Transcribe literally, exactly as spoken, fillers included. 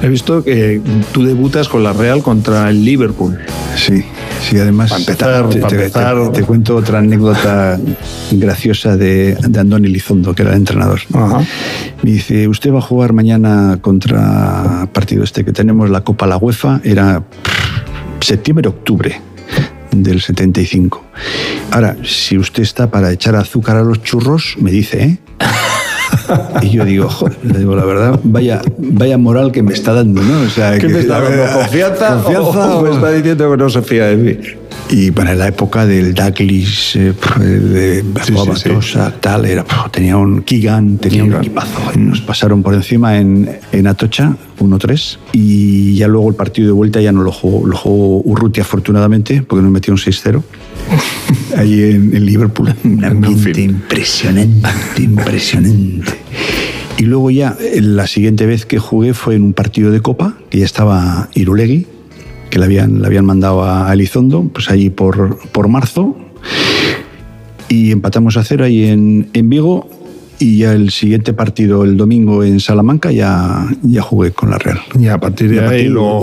He visto que tú debutas con la Real contra el Liverpool. Sí, sí, además para empezar, te, para te, empezar... Te, te cuento otra anécdota graciosa de, de Andoni Elizondo, que era el entrenador. Ajá. Me dice, usted va a jugar mañana contra partido este que tenemos, la Copa La UEFA, era septiembre-octubre del setenta y cinco. Ahora, si usted está para echar azúcar a los churros, me dice, ¿eh? Y yo digo, joder, le digo la verdad, vaya, vaya moral que me está dando, ¿no? O sea, ¿Qué que, me está dando? ¿Confianza? ¿Confianza o, o me está diciendo que no se fía de mí? Y para la época del Douglas, eh, de Batosa, sí, sí, sí. tal, era, tenía un Keegan, tenía Keegan. un equipazo. Nos pasaron por encima en, en Atocha, uno tres, y ya luego el partido de vuelta ya no lo jugó, lo jugó Urrutia, afortunadamente, porque nos metió un seis cero. Ahí en, en Liverpool. Un ambiente impresionante, impresionante. Y luego ya, la siguiente vez que jugué fue en un partido de Copa, que ya estaba Irulegui, que le habían, le habían mandado a Elizondo, pues allí por, por marzo, y empatamos a cero ahí en, en Vigo, y ya el siguiente partido, el domingo en Salamanca, ya, ya jugué con la Real. Y a partir de, de ahí, luego